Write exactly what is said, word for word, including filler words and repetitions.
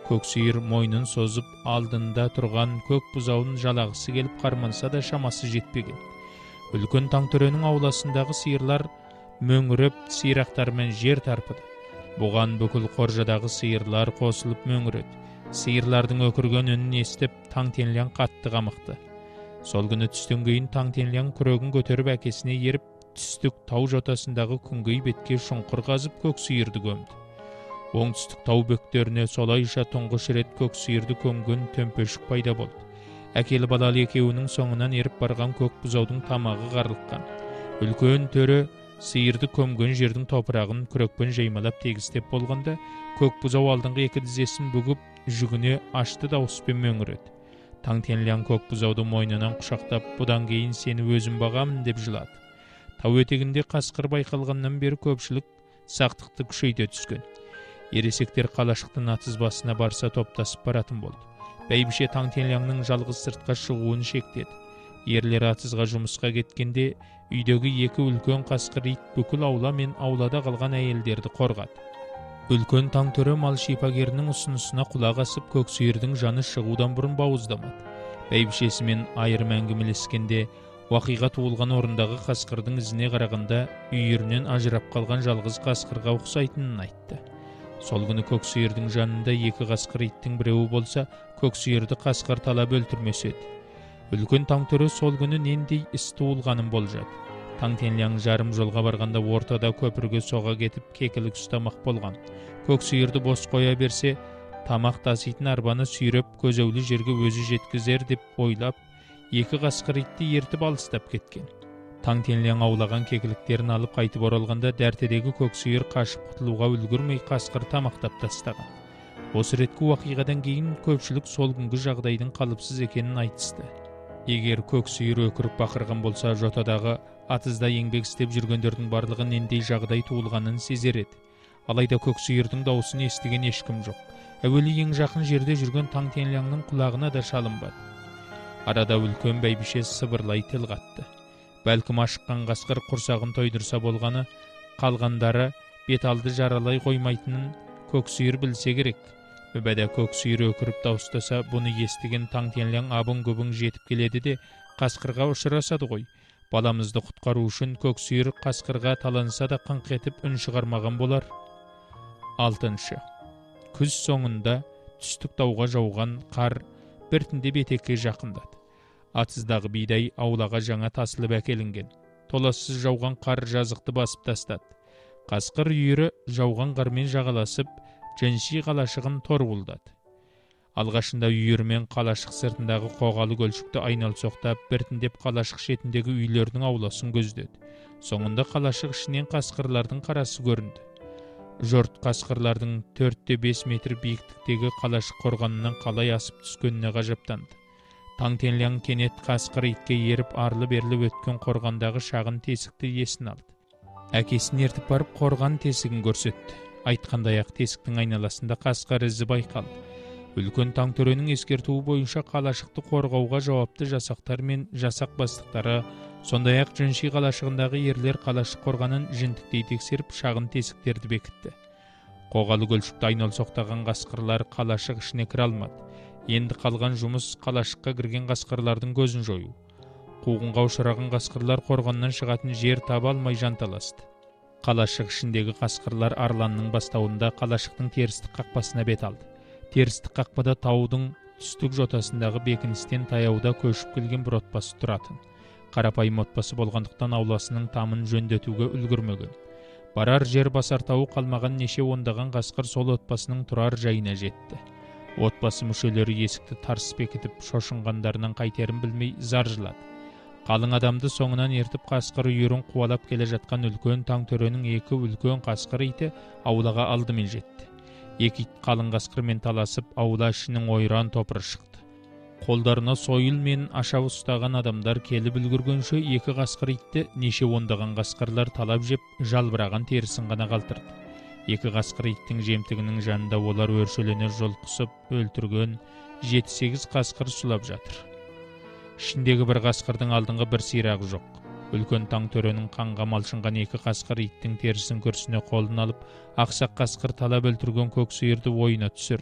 Көксүйір мойнын созып алдында тұрған көк бұзауын жалағысы келіп қарманса да шамасы жетпеген. Үлкен Таңтөренің ауласындағы сиырлар мөңіреп сирақтармен жер тарпыды. Бұған бүкіл қоржадағы сиырлар қосылып мөңіреді. Сиырлардың өкірген үнін естіп Таңтенлян қатты қамықты. Сол күні түстен кейін Таңтенлян күрегін көтеріп әкесіне еріп, түстік тау жотасындағы күнгей бетке шұңқыр қазып көксүйірді көмді. Оңтүстік тау бөктеріне солайша тұңғыш рет көксүйірді көмген төмпешік пайда болды. Әкелі балалы екеуінің соңынан еріп барған көк бұзаудың тамағы қарылыққан. Үлкен төрі сиырды көмген жердің топырағын күрекпен жаймалап тегістеп болғанда, көк бұзау алдыңғы екі тізесін бүгіп, жүгіне ашты дауыспен мөңіреді. Таңтенлян көк бұзауды мойнынан құшақтап, бұдан кейін сені өзім бағамын деп жылады. Тау етегінде қасқыр байқалғаннан бері көпшілік сақтықты күшейте түскен. Ересектер қалашықтың атыз басына барса топтасып баратын болды. Бәйбіше Таңтенлянның жалғыз сыртқа шығуын шектеді. Ерлер атызға жұмысқа кеткенде, үйдегі екі үлкен қасқыр ит бүкіл аула мен аулада қалған әйелдерді қорғады. Үлкен Таңтөрі мал шипагерінің ұсынысына құлақ асып, көксүйірдің жаны шығудан бұрын бауыздамады. Бәйбішесімен айырым әңгімелескенде, уақиға туылған орындағы қасқырдың ізіне қарағанда үйірінен ажырап қалған жалғыз қасқырға ұқсайтынын айтты. Сол күні көксүйірдің жанында екі қасқыр иттің біреуі болса, көксүйірді қасқыр талап өлтірмес еді. Үлкен Таңтөрі сол күні нендей іс туылғанын болжады. Таңтенлян жарым жолға барғанда ортада көпірге соға кетіп кекілік ұстамақ болған. Көксүйірді бос қоя берсе, тамақ таситын арбаны сүйреп көзеулі жерге өзі жеткізер деп ойлап, екі қасқыр итті ертіп алыстап кеткен. Таңтенлян аулаған кекіліктерін алып қайтып оралғанда, дәртедегі көксүйір қашып құтылуға үлгірмей қасқыр тамақтап тастаған. Осы реткі уақиғадан кейін көпшілік сол күнгі жағдайдың қалыпсыз екенін айтысты. Егер көксүйір өкіріп бақырған болса, жотадағы атызда еңбек істеп жүргендердің барлығы нендей жағдай туылғанын сезер еді. Алайда көксүйірдің дауысын естіген ешкім жоқ. Әуелі ең жақын жерде жүрген Таңтенлянның құлағына да шалынбады. Арада үлкен бәйбіше сыбырлай тіл қатты. Бәлкім ашыққан қасқыр құрсағын тойдырса болғаны, қалғандары бет алды жаралай қоймайтынын көксүйір білсе керек. Өбәді көксүйір өкіріп дауыстаса, бұны естіген Таңтенлян абың-гүбің жетіп келеді де, қасқырға ұшырасады ғой. Баламызды құтқару үшін көксүйір қасқырға таланса да қыңқ етіп үн шығармаған болар. Алтыншы. Күз соңында түстік тауға жауған қар біртіндеп етекке жақындады. Атыздағы бидай аулаға жаңа тасылып әкелінген. Толассыз жауған қар жазықты басып тастады. Қасқыр үйірі жауған қармен жағаласып, Жөнши қалашығын торғылдады. Алғашында үйірмен қалашық сыртындағы қоғалы көлшікті айнал соқтап, біртіндеп қалашық шетіндегі үйлердің ауласын көздеді. Соңында қалашық ішінен қасқырлардың қарасы көрінді. Жұрт қасқырлардың төрт-те бес метр биіктіктегі қалашық қорғанынан қалай асып түскеніне ғажаптанды. Таңтенлян кенет қасқыр итке еріп арлы-берлі өткен қорғандағы шағын тесікті есін алды. Әкесін ертіп барып қорған тесігін көрсетті. Айтқандай-ақ тесіктің айналасында қасқыр ізі байқалды. Үлкен Таңтөренің ескертуі бойынша қалашықты қорғауға жауапты жасақтар мен жасақ бастықтары, сондай-ақ Жөнши қалашығындағы ерлер қалашық қорғанын жінтіктей тексеріп шағын тесіктерді бекітті. Қоғалы көлшікті айнал соқтаған қасқырлар қалашық ішіне кіре алмады. Енді қалған жұмыс қалашыққа кірген қасқырлардың көзін жою. Қуғынға ұшыраған қасқырлар қорғаннан шығатын жер таба алмай жанталасты. Қалашық ішіндегі қасқырлар арланның бастауында қалашықтың терістік қақпасына бет алды. Терістік қақпада таудың түстік жотасындағы бекіністен таяуда көшіп келген бір отбасы тұратын. Қарапайым отбасы болғандықтан ауласының тамын жөндетуге үлгірмеген. Барар жер басар тауы қалмаған неше ондаған қасқыр сол отбасының тұрар жайына жетті. Отбасы мүшелері есікті тарс бекітіп, шошынғандарынан қайтерін білмей зар жылады. Қалың адамды соңынан ертіп қасқыр үйірін қуалап келе жатқан үлкен Таңтөренің екі үлкен қасқыр иті аулаға алдымен жетті. Екі ит қалың қасқырмен таласып, аула ішінің ойран топыры шықты. Қолдарына сойыл мен аша ұстаған адамдар келіп үлгіргенше екі қасқыр итті неше ондаған қасқырлар талап жеп, жалбыраған терісін ғана қалтырды. Екі қасқыр иттің жемтігінің жанында олар өршелене жолқысып өлтірген жеті-сегіз қасқыр сұлап жатыр. Ішіндегі бір қасқырдың алдыңғы бір сирағы жоқ. Үлкен Таңтөренің қанға малшынған екі қасқыр иттің терісін күрсіне қолын алып, ақсақ қасқыр талап өлтірген көксүйірді ойына түсірді.